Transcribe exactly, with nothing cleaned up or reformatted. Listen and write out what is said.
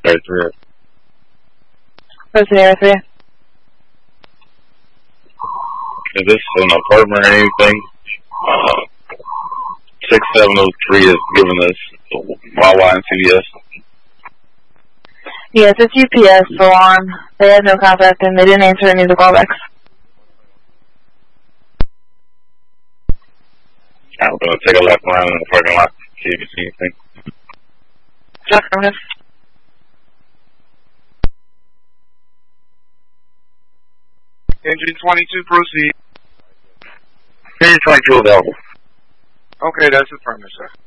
Area three. What's the area three? Is this an apartment or anything? Uh, six seven oh three is giving us Wawa and C V S. Yes, it's U P S alarm. They had no contact and they didn't answer any of the callbacks. I'm going to take a lap around in the parking lot, see if you see anything. Affirmative. Engine twenty-two, proceed. Engine twenty-two available. Okay, that's affirmative, sir.